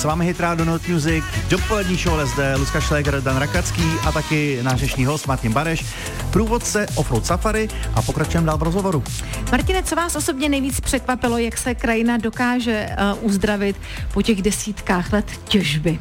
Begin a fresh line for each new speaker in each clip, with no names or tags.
S vámi Hit Radio Not Music, dopolední show LSD, Lucka Šléger, Dan Rakacký a taky náš dnešní host Martin Bareš, průvodce Offroad Safari a pokračujeme dál v rozhovoru.
Martine, co vás osobně nejvíc překvapilo, jak se krajina dokáže uzdravit po těch desítkách let těžby?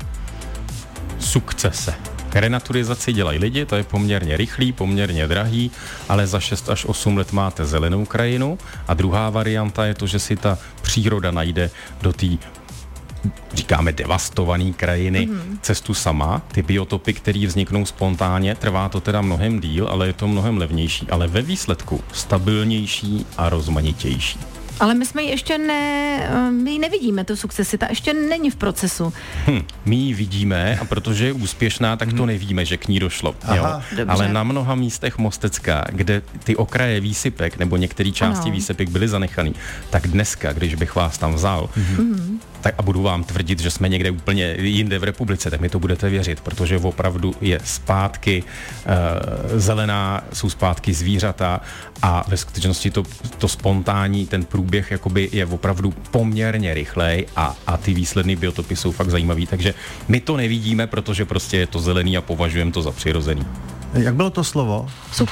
Sukcese. Renaturizaci dělají lidi, to je poměrně rychlý, poměrně drahý, ale za 6 až 8 let máte zelenou krajinu. A druhá varianta je to, že si ta příroda najde do té, říkáme, devastované krajiny cestu sama. Ty biotopy, které vzniknou spontánně, trvá to teda mnohem díl, ale je to mnohem levnější, ale ve výsledku stabilnější a rozmanitější.
Ale my jsme ji ještě my ji nevidíme, tu sukcesi, ta ještě není v procesu.
My ji vidíme a protože je úspěšná, tak to nevíme, že k ní došlo. Jo? Ale na mnoha místech Mostecka, kde ty okraje výsypek nebo některé části výsypek byly zanechaný, tak dneska, když bych vás tam vzal, tak a budu vám tvrdit, že jsme někde úplně jinde v republice, tak mi to budete věřit, protože opravdu je zpátky zelená, jsou zpátky zvířata a ve skutečnosti to spontánní, ten průběh jakoby je opravdu poměrně rychlej a ty výsledné biotopy jsou fakt zajímavý, takže my to nevidíme, protože prostě je to zelený a považujeme to za přirozený.
Jak bylo to slovo?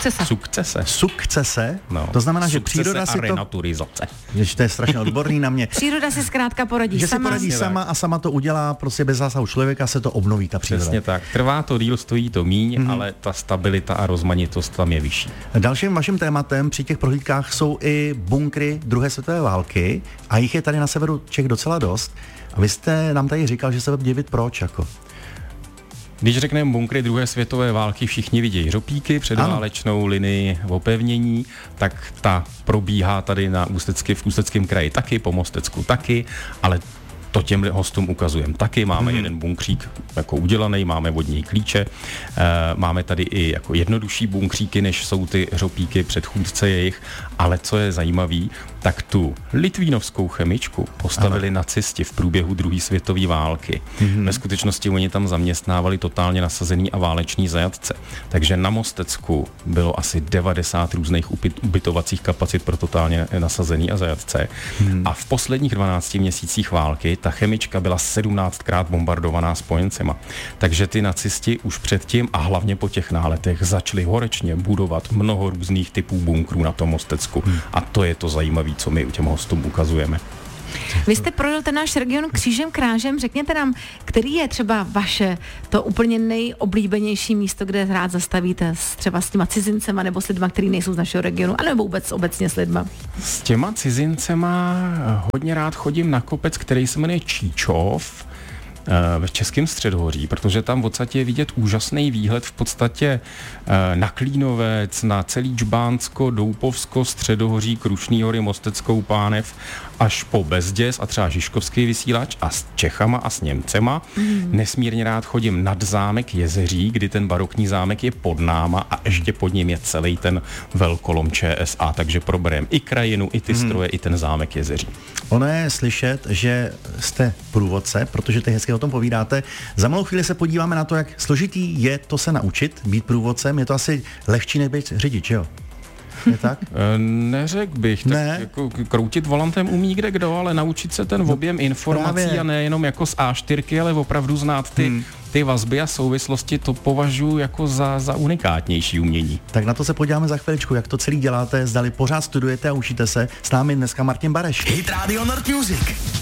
Sukcese.
No. To znamená, že
Sukcese
příroda si to...
renaturizace.
Jež to je strašně odborný na mě.
Příroda si zkrátka poradí
že
sama.
Že si poradí sama a sama to udělá, prostě bez zásahu člověka se to obnoví, ta příroda.
Přesně tak. Trvá to díl, stojí to míň, ale ta stabilita a rozmanitost tam je vyšší.
Dalším vaším tématem při těch prohlídkách jsou i bunkry druhé světové války a jich je tady na severu Čech docela dost. A vy jste nám tady říkal, že se budete divit proč jako.
Když řekneme bunkry druhé světové války, všichni vidějí hřopíky, předválečnou linii opevnění, tak ta probíhá tady v Ústeckém kraji taky, po Mostecku taky, ale to těm hostům ukazujeme taky. Máme jeden bunkřík jako udělaný, máme od něj klíče, máme tady i jako jednodušší bunkříky, než jsou ty hřopíky předchůdce jejich, ale co je zajímavý, tak tu litvínovskou chemičku postavili nacisti v průběhu druhé světové války. Ve skutečnosti oni tam zaměstnávali totálně nasazený a váleční zajatce. Takže na Mostecku bylo asi 90 různých ubytovacích kapacit pro totálně nasazený a zajatce. A v posledních 12 měsících války ta chemička byla 17krát bombardovaná spojencema. Takže ty nacisti už předtím a hlavně po těch náletech začali horečně budovat mnoho různých typů bunkrů na tom Mostecku. A to je to zajímavé, co my těm hostům ukazujeme.
Vy jste projel ten náš region křížem krážem, řekněte nám, který je třeba vaše to úplně nejoblíbenější místo, kde rád zastavíte třeba s těma cizincema nebo s lidma, který nejsou z našeho regionu, anebo vůbec obecně s lidma?
S těma cizincema hodně rád chodím na kopec, který se jmenuje Číčov, v Českém Středohoří, protože tam v podstatě je vidět úžasný výhled v podstatě na Klínovec, na celý Džbánsko, Doupovsko, Středohoří, Krušný hory, Mosteckou pánev, až po Bezděz a třeba Žižkovský Vysílač a s Čechama a s Němcema. Nesmírně rád chodím nad zámek Jezeří, kdy ten barokní zámek je pod náma a ještě pod ním je celý ten velkolom ČSA, takže probereme i krajinu, i ty stroje, i ten zámek Jezeří.
Ono je slyšet, že jste průvodce, protože teď hezky o tom povídáte. Za malou chvíli se podíváme na to, jak složitý je to se naučit být průvodcem. Je to asi lehčí než být řidič, jo? Je tak?
Neřekl bych. Tak jako kroutit volantem umí kdekdo, ale naučit se ten objem informací a nejenom jako z A4, ale opravdu znát ty vazby a souvislosti, to považuji jako za unikátnější umění.
Tak na to se podíváme za chviličku, jak to celý děláte, zdali pořád studujete a učíte se. S námi dneska Martin Bareš.
Hit Radio Not Music.